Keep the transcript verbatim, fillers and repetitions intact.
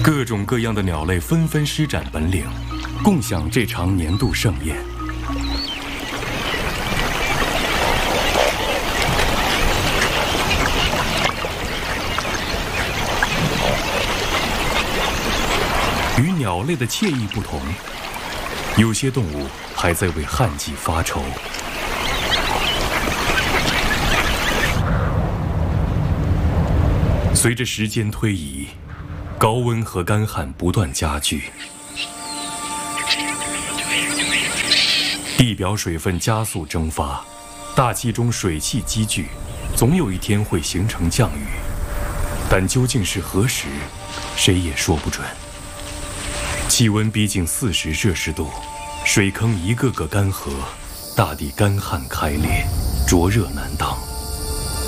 各种各样的鸟类纷纷施展本领，共享这场年度盛宴。与鸟类的惬意不同，有些动物还在为旱季发愁。随着时间推移，高温和干旱不断加剧，地表水分加速蒸发，大气中水汽积聚，总有一天会形成降雨，但究竟是何时，谁也说不准。气温逼近四十摄氏度，水坑一个个干涸，大地干旱开裂，灼热难当。